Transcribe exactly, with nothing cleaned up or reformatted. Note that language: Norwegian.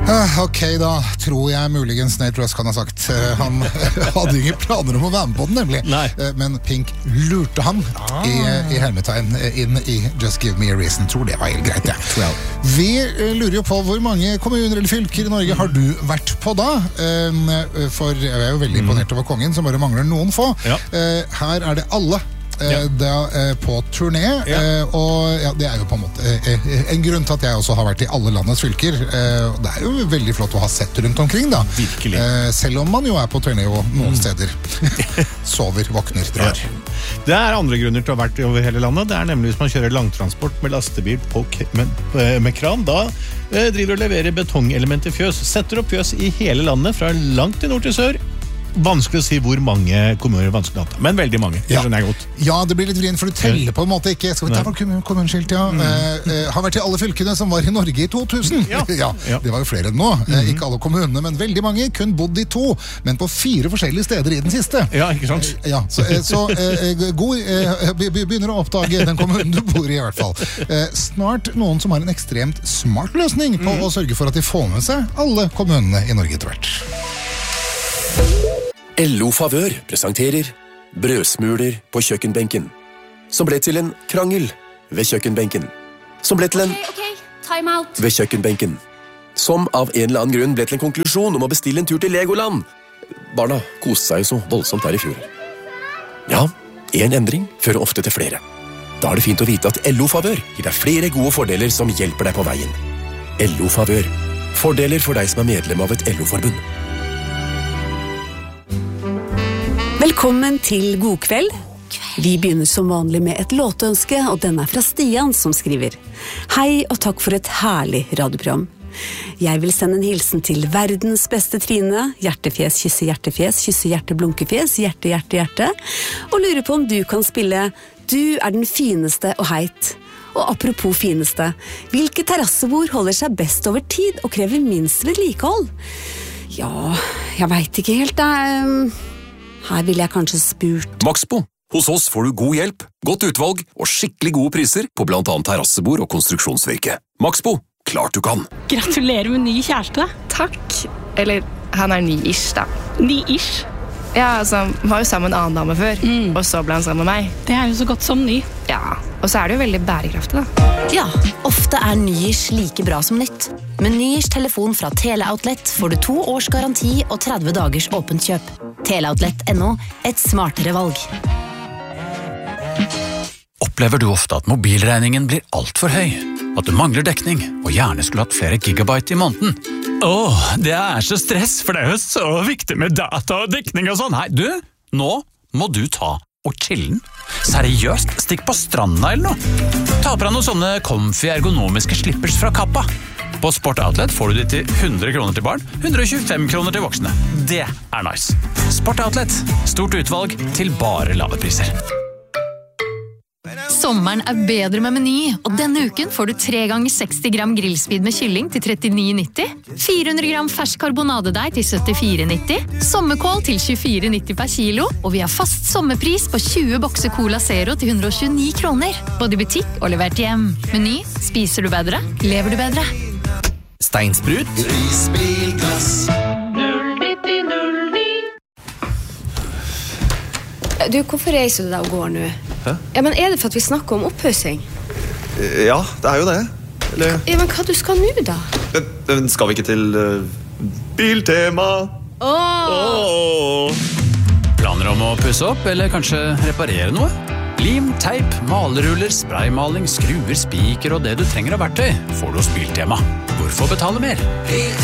Ok, da tror jeg muligens Nate Russ kan ha sagt. Han hadde ingen planer om å være med på den, nemlig. Nei. Men Pink lurte han ah. i, i hermetegn inn i Just Give Me a Reason. Tror det var helt greit, ja. Well. Vi lurer jo på hvor mange kommuner eller fylker i Norge har du vært på da? For jeg er jo veldig imponert over kongen, som bare mangler noen få. Ja. Her er det alle. Ja. Det er på turné, ja. Og ja, det er jo på en måte en grunn til at jeg også har vært i alle landets fylker. Det er jo veldig flott å ha sett rundt omkring da. Virkelig. Selv om man jo er på turné og noen mm. steder sover, våkner, drar. Ja. Det er andre grunner til å ha vært over hele landet. Det er nemlig hvis man kjører langtransport med lastebil på med, med kran. Da driver og leverer betongelement i fjøs. Setter opp fjøs i hele landet, fra langt til nord til sør. Vanskelig å si hvor mange kommuner vanskelig å ha, men veldig mange, det skjønner jeg godt. Ja, det blir litt vrient, for du teller på en måte ikke. Skal vi ta for kommuneskilt, ja. Mm. Uh, uh, har vært i alle fylkene som var i Norge i to tusen. Ja. ja, det var jo flere enn nå. Mm. Uh, ikke alle kommunene, men veldig mange. Kun bodd i to, men på fire forskjellige steder i den siste. Ja, ikke sant? Uh, ja, så, uh, så uh, god, uh, begynner å oppdage den kommunen du bor i i hvert fall. Uh, snart noen som har en ekstremt smart løsning på mm. å sørge for at de får med seg alle kommunene i Norge etter hvert. L O Favør presenterer brødsmuler på kjøkkenbenken, som ble til en krangel ved kjøkkenbenken, som ble til en okay, okay. Time out. ved kjøkkenbenken, som av en eller annen grunn ble til en konklusjon om å bestille en tur til Legoland. Barna koste seg jo så voldsomt der i fjor. Ja, en endring fører ofte til flere. Da er det fint å vite at L O Favør gir deg flere gode fordeler som hjelper deg på veien. L O Favør. Fordeler for deg som er medlem av et L O-forbund. Velkommen til God kveld. Vi begynner som vanlig med et låtønske, og den er fra Stian som skriver: Hei og takk for et herlig radioprogram. Jeg vil sende en hilsen til verdens beste Trine, hjertefjes, kysse hjertefjes, kysse hjerte, blunkefjes, hjerte, hjerte, hjerte, og lurer på om du kan spille Du er den fineste og heit. Og apropos fineste, hvilke terrassebord holder seg best over tid og krever minst vedlikehold? Ja, jeg vet ikke helt, da. Her vil jeg kanskje spurt Maxbo. Hos oss får du god hjelp, godt utvalg og skikkelig gode priser på blant annet terrassebord og konstruksjonsvirke. Maxbo, klart du kan. Gratulerer med ny kjæreste. Takk. Eller, han er ny-ish da. Ny-ish? Ja, altså, han var jo sammen med en annen dame før, mm. og så ble han sammen med meg. Det er jo så godt som ny. Ja, og så er det jo veldig bærekraftig da. Ja, ofte er ny-ish like bra som nytt. Med ny-ish telefon fra Teleoutlet får du to års garanti og tretti dagers åpent kjøp. Teleoutlet punktum no, et smartere valg. Opplever du ofte at mobilregningen blir alt for høy? At du mangler dekning, og gjerne skulle hatt flere gigabyte i måneden? Åh, det er så stress, for det er jo så viktig med data og dekning og sånn. Nei, du, nå må du ta og chillen. Seriøst, stikk på stranda eller noe. Ta på deg noen sånne comfy ergonomiske slippers fra Kappa. På Sport Outlet får du de til hundre kroner til barn, hundre og tjuefem kroner til voksne. Det er nice. Sport Outlet, stort utvalg til bare lave priser. Sommeren er bedre med Meny, og denne uken får du tre ganger seksti gram grillspid med kylling til trettini nitti, fire hundre gram fersk karbonadedeig til syttifire nitti, sommerkål til tjuefire nitti per kilo, og vi har fast sommerpris på tjue bokser Cola Zero til hundre og tjueni kroner, både i butikk og levert hjem. Meny, spiser du bedre, lever du bedre. Steinsprut, Risbilglass. Du, hvorfor reiser du deg og går nå? Hæ? Ja, men er det for at vi snakker om opphøsing? Ja, det er jo det. Eller... Ja, men hva du skal nå da? Men, men skal vi ikke til uh, Biltema? Åh! Åh! Planer om å pusse opp, eller kanskje reparere noe? Lim, teip, maleruller, spraymaling, skruer, spiker og det du trenger av verktøy får du hos Biltema. Hvorfor betale mer? Biltema.